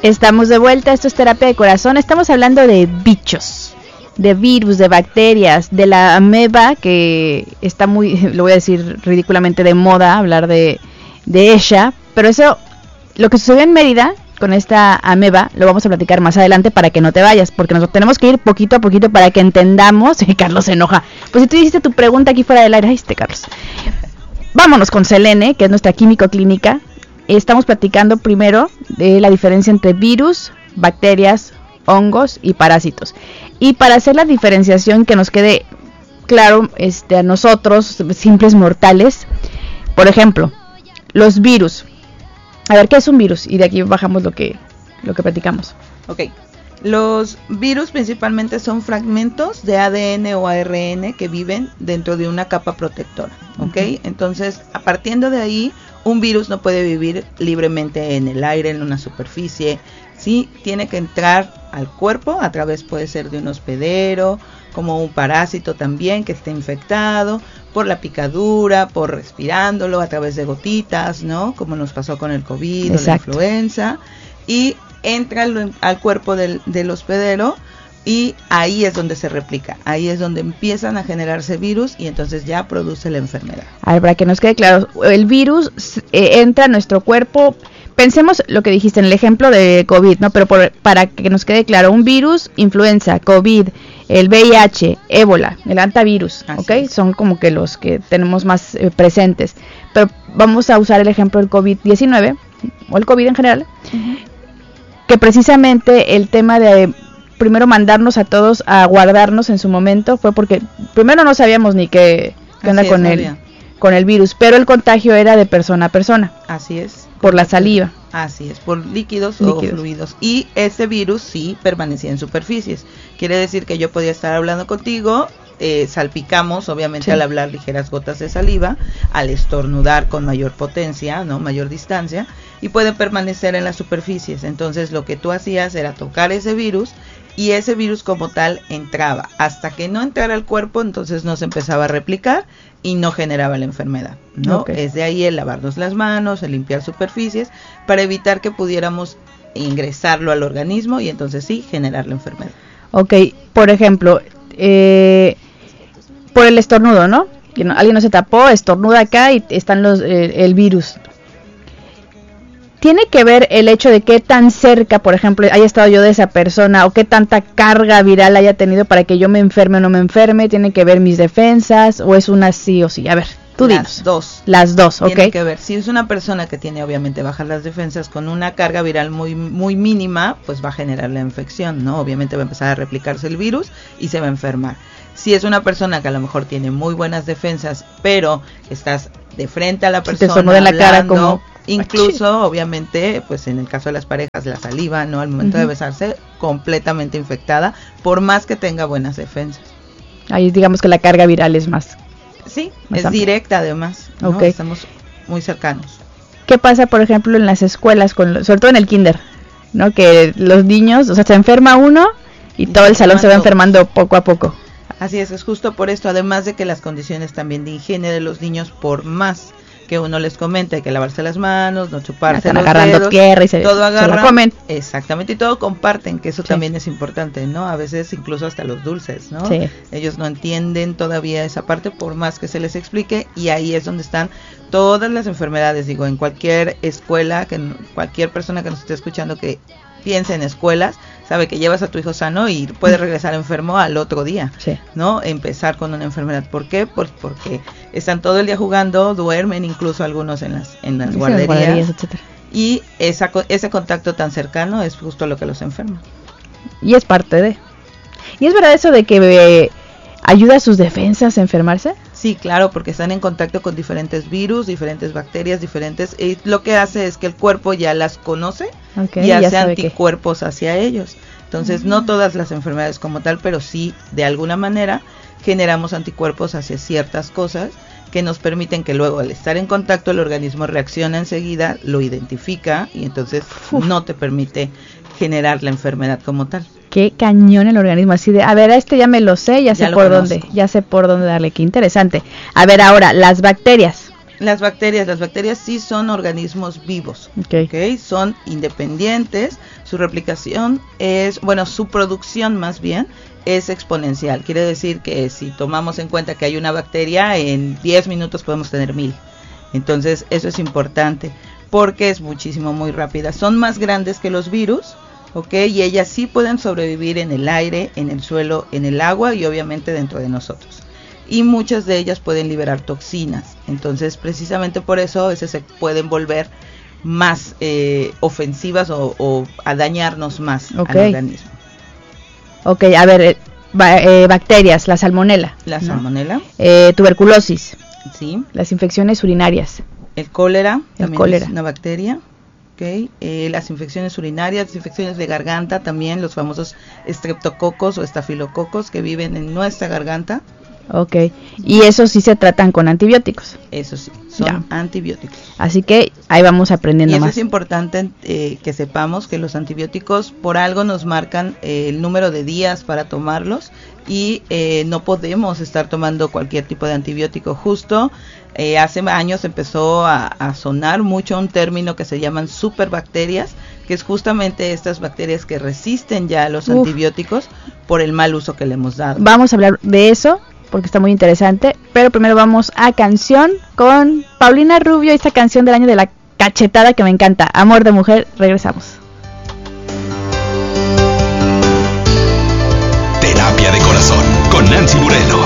Estamos de vuelta, esto es Terapia de Corazón. Estamos hablando de bichos, de virus, de bacterias, de la ameba, que está muy, lo voy a decir ridículamente, de moda hablar de ella. Pero eso, lo que sucedió en Mérida con esta ameba, lo vamos a platicar más adelante para que no te vayas, porque nos tenemos que ir poquito a poquito para que entendamos. Y Carlos se enoja. Pues si tú hiciste tu pregunta aquí fuera del aire, ay, Carlos. Vámonos con Selene, que es nuestra químico clínica. Estamos platicando primero de la diferencia entre virus, bacterias, hongos y parásitos. Y para hacer la diferenciación que nos quede claro a nosotros, simples mortales, por ejemplo, los virus. A ver, ¿qué es un virus? Y de aquí bajamos lo que platicamos. Ok. Los virus principalmente son fragmentos de ADN o ARN que viven dentro de una capa protectora, ¿ok? Uh-huh. Entonces, partiendo de ahí, un virus no puede vivir libremente en el aire, en una superficie, ¿sí? Tiene que entrar al cuerpo a través, puede ser de un hospedero, como un parásito también que esté infectado, por la picadura, por respirándolo a través de gotitas, ¿no? Como nos pasó con el COVID. Exacto. O la influenza, y entra al cuerpo del hospedero y ahí es donde se replica, ahí es donde empiezan a generarse virus y entonces ya produce la enfermedad. A ver, para que nos quede claro, el virus entra a nuestro cuerpo. Pensemos lo que dijiste en el ejemplo de COVID, ¿no? Pero para que nos quede claro, un virus, influenza, COVID, el VIH, ébola, el antivirus, ¿ok? Es. Son como que los que tenemos más presentes. Pero vamos a usar el ejemplo del COVID-19, o el COVID en general, uh-huh, que precisamente el tema de primero mandarnos a todos a guardarnos en su momento fue porque primero no sabíamos ni qué onda con el virus, pero el contagio era de persona a persona. Así es. Por la saliva. Así es, por líquidos o fluidos. Y ese virus sí permanecía en superficies. Quiere decir que yo podía estar hablando contigo, salpicamos obviamente, sí, al hablar ligeras gotas de saliva, al estornudar con mayor potencia, ¿no? Mayor distancia, y pueden permanecer en las superficies. Entonces lo que tú hacías era tocar ese virus y ese virus como tal entraba. Hasta que no entrara al cuerpo, entonces no se empezaba a replicar y no generaba la enfermedad, ¿no? Okay. Es de ahí el lavarnos las manos, el limpiar superficies, para evitar que pudiéramos ingresarlo al organismo y entonces sí generar la enfermedad. Ok, por ejemplo, por el estornudo, ¿no? Que alguien no se tapó, estornuda acá y están el virus. ¿Tiene que ver el hecho de qué tan cerca, por ejemplo, haya estado yo de esa persona, o qué tanta carga viral haya tenido para que yo me enferme o no me enferme? ¿Tiene que ver mis defensas o es una sí o sí? A ver, tú dinos. Las dos, ok. Tiene que ver. Si es una persona que tiene obviamente bajas las defensas, con una carga viral muy muy mínima, pues va a generar la infección, ¿no? Obviamente va a empezar a replicarse el virus y se va a enfermar. Si es una persona que a lo mejor tiene muy buenas defensas, pero estás de frente a la persona, te en la cara como... Incluso, obviamente, pues en el caso de las parejas, la saliva, ¿no? Al momento, uh-huh, de besarse, completamente infectada, por más que tenga buenas defensas. Ahí digamos que la carga viral es más. Sí, más es amplia. Directa además, ¿no? Okay. Estamos muy cercanos. ¿Qué pasa, por ejemplo, en las escuelas, sobre todo en el kinder, ¿no? Que los niños, o sea, se enferma uno y todo el salón se va enfermando poco a poco. Así es justo por esto, además de que las condiciones también de higiene de los niños, por más que uno les comente, hay que lavarse las manos, no chuparse están los agarrando dedos, tierra y todo agarran, se lo comen. Exactamente, y todo comparten, que eso, sí, también es importante, ¿no? A veces incluso hasta los dulces, ¿no? Sí. Ellos no entienden todavía esa parte, por más que se les explique, y ahí es donde están todas las enfermedades. Digo, en cualquier escuela, cualquier persona que nos esté escuchando que piense en escuelas, sabe que llevas a tu hijo sano y puede regresar enfermo al otro día, sí, ¿no? Empezar con una enfermedad. ¿Por qué? Porque están todo el día jugando, duermen incluso algunos en las guarderías, etcétera. Y ese contacto tan cercano es justo lo que los enferma. Y es parte de... ¿Y es verdad eso de que ayuda a sus defensas a enfermarse? Sí, claro, porque están en contacto con diferentes virus, diferentes bacterias, y lo que hace es que el cuerpo ya las conoce, okay, y hace anticuerpos hacia ellos. Entonces, no todas las enfermedades como tal, pero sí, de alguna manera, generamos anticuerpos hacia ciertas cosas que nos permiten que luego, al estar en contacto, el organismo reacciona enseguida, lo identifica, y entonces no te permite generar la enfermedad como tal. Qué cañón el organismo, así de, a ver, ya me lo sé, ya sé por dónde darle, qué interesante. A ver, ahora, las bacterias, Las bacterias sí son organismos vivos, ¿okay? Son independientes, su replicación su producción más bien es exponencial. Quiere decir que si tomamos en cuenta que hay una bacteria, en 10 minutos podemos tener 1000. Entonces eso es importante porque es muy rápida. Son más grandes que los virus, y ellas sí pueden sobrevivir en el aire, en el suelo, en el agua y obviamente dentro de nosotros. Y muchas de ellas pueden liberar toxinas. Entonces, precisamente por eso a veces se pueden volver más ofensivas o a dañarnos más al organismo. Ok, a ver, bacterias, la salmonela. Salmonela. Tuberculosis. Sí. Las infecciones urinarias. El cólera también es una bacteria. Las infecciones urinarias, las infecciones de garganta también, los famosos estreptococos o estafilococos que viven en nuestra garganta. Y eso sí se tratan con antibióticos. Eso sí, son antibióticos. Así que ahí vamos aprendiendo más. Y eso es importante que sepamos que los antibióticos por algo nos marcan el número de días para tomarlos y no podemos estar tomando cualquier tipo de antibiótico. Justo hace años empezó a sonar mucho un término que se llaman superbacterias, que es justamente estas bacterias que resisten ya a los antibióticos por el mal uso que le hemos dado. Vamos a hablar de eso porque está muy interesante, pero primero vamos a canción con Paulina Rubio, esta canción del año de la cachetada que me encanta, Amor de Mujer. Regresamos. Terapia de Corazón con Nancy Moreno.